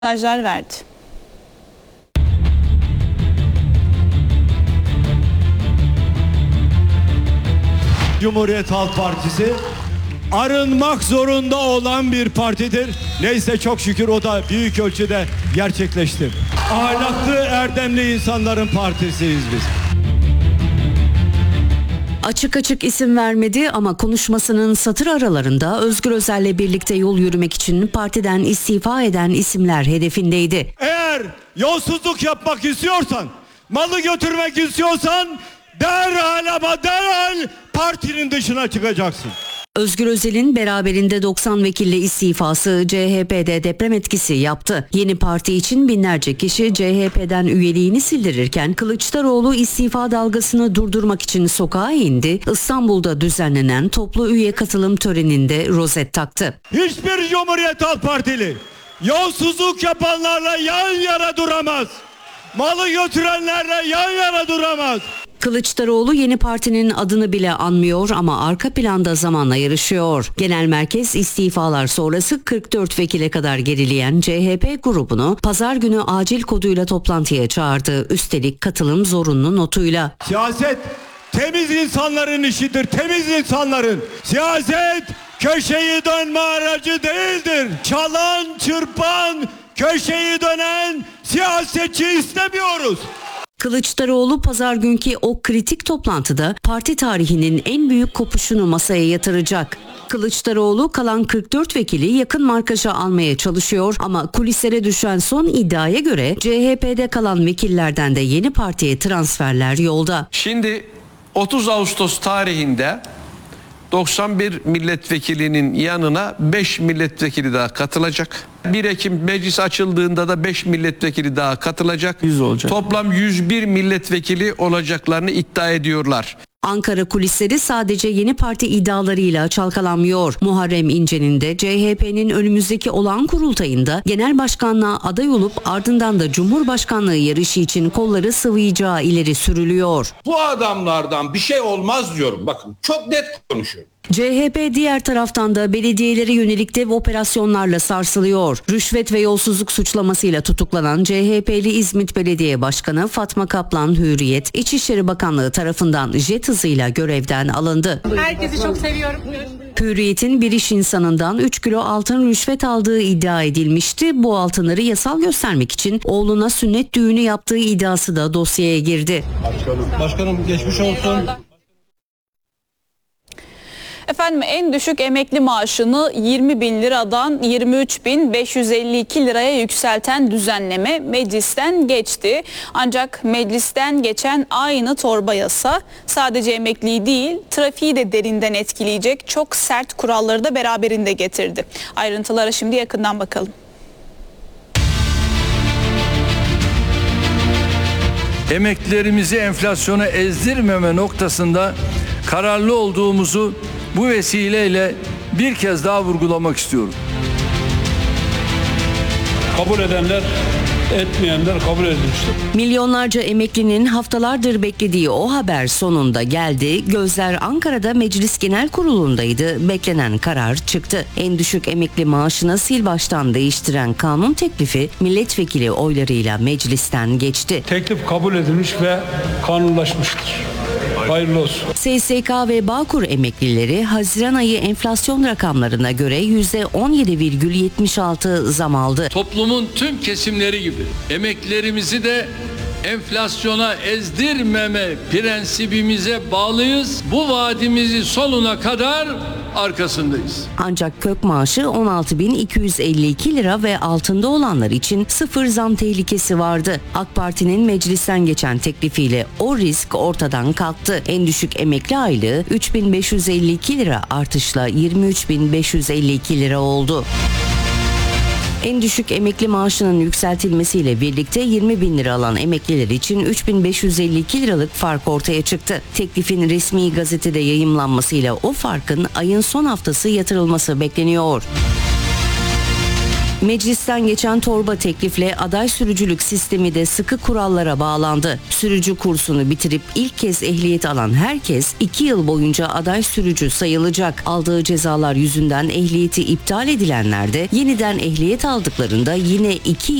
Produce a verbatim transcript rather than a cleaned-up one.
mesajlar verdi. Cumhuriyet Halk Partisi arınmak zorunda olan bir partidir. Neyse çok şükür o da büyük ölçüde gerçekleşti. Ahlaklı, erdemli insanların partisiyiz biz. Açık açık isim vermedi ama konuşmasının satır aralarında Özgür Özel'le birlikte yol yürümek için partiden istifa eden isimler hedefindeydi. Eğer yolsuzluk yapmak istiyorsan, malı götürmek istiyorsan derhal ama derhal partinin dışına çıkacaksın. Özgür Özel'in beraberinde doksan vekille istifası C H P'de deprem etkisi yaptı. Yeni parti için binlerce kişi C H P'den üyeliğini sildirirken Kılıçdaroğlu istifa dalgasını durdurmak için sokağa indi. İstanbul'da düzenlenen toplu üye katılım töreninde rozet taktı. Hiçbir Cumhuriyet Halk Partili yolsuzluk yapanlarla yan yana duramaz. Malı götürenlerle yan yana duramaz. Kılıçdaroğlu yeni partinin adını bile anmıyor ama arka planda zamanla yarışıyor. Genel merkez istifalar sonrası kırk dört vekile kadar gerileyen C H P grubunu pazar günü acil koduyla toplantıya çağırdı. Üstelik katılım zorunlu notuyla. Siyaset temiz insanların işidir, temiz insanların. Siyaset köşeyi dönme aracı değildir. Çalan, çırpan, köşeyi dönen siyasetçi istemiyoruz. Kılıçdaroğlu pazar günkü o kritik toplantıda parti tarihinin en büyük kopuşunu masaya yatıracak. Kılıçdaroğlu kalan kırk dört vekili yakın markaja almaya çalışıyor ama kulislere düşen son iddiaya göre C H P'de kalan vekillerden de yeni partiye transferler yolda. Şimdi otuz Ağustos tarihinde doksan bir milletvekilinin yanına beş milletvekili daha katılacak. bir Ekim meclis açıldığında da beş milletvekili daha katılacak. yüz olacak. Toplam yüz bir milletvekili olacaklarını iddia ediyorlar. Ankara kulisleri sadece yeni parti iddialarıyla çalkalanmıyor. Muharrem İnce'nin de C H P'nin önümüzdeki olağan kurultayında genel başkanlığa aday olup ardından da Cumhurbaşkanlığı yarışı için kolları sıvayacağı ileri sürülüyor. Bu adamlardan bir şey olmaz diyorum. Bakın çok net konuşuyorum. C H P diğer taraftan da belediyelere yönelik dev operasyonlarla sarsılıyor. Rüşvet ve yolsuzluk suçlamasıyla tutuklanan C H P'li İzmit Belediye Başkanı Fatma Kaplan Hürriyet, İçişleri Bakanlığı tarafından jet hızıyla görevden alındı. Herkesi çok seviyorum. Hürriyet'in bir iş insanından üç kilo altın rüşvet aldığı iddia edilmişti. Bu altınları yasal göstermek için oğluna sünnet düğünü yaptığı iddiası da dosyaya girdi. Başkanım, başkanım geçmiş olsun. Efendim en düşük emekli maaşını yirmi bin liradan yirmi üç bin beş yüz elli iki liraya yükselten düzenleme meclisten geçti. Ancak meclisten geçen aynı torba yasa sadece emekliyi değil trafiği de derinden etkileyecek çok sert kuralları da beraberinde getirdi. Ayrıntılara şimdi yakından bakalım. Emeklilerimizi enflasyona ezdirmeme noktasında kararlı olduğumuzu bu vesileyle bir kez daha vurgulamak istiyorum. Kabul edenler, etmeyenler kabul edilmiştir. Milyonlarca emeklinin haftalardır beklediği o haber sonunda geldi. Gözler Ankara'da Meclis Genel Kurulu'ndaydı. Beklenen karar çıktı. En düşük emekli maaşını sil baştan değiştiren kanun teklifi milletvekili oylarıyla meclisten geçti. Teklif kabul edilmiş ve kanunlaşmıştır. Hayırlı olsun. S S K ve Bağkur emeklileri Haziran ayı enflasyon rakamlarına göre yüzde on yedi virgül yetmiş altı zam aldı. Toplumun tüm kesimleri gibi emeklilerimizi de enflasyona ezdirmeme prensibimize bağlıyız. Bu vaadimizi sonuna kadar arkasındayız. Ancak kök maaşı on altı bin iki yüz elli iki lira ve altında olanlar için sıfır zam tehlikesi vardı. AK Parti'nin meclisten geçen teklifiyle o risk ortadan kalktı. En düşük emekli aylığı üç bin beş yüz elli iki lira artışla yirmi üç bin beş yüz elli iki lira oldu. En düşük emekli maaşının yükseltilmesiyle birlikte yirmi bin lira alan emekliler için üç bin beş yüz elli iki liralık fark ortaya çıktı. Teklifin resmi gazetede yayımlanmasıyla o farkın ayın son haftası yatırılması bekleniyor. Meclisten geçen torba teklifle aday sürücülük sistemi de sıkı kurallara bağlandı. Sürücü kursunu bitirip ilk kez ehliyet alan herkes iki yıl boyunca aday sürücü sayılacak. Aldığı cezalar yüzünden ehliyeti iptal edilenler de yeniden ehliyet aldıklarında yine iki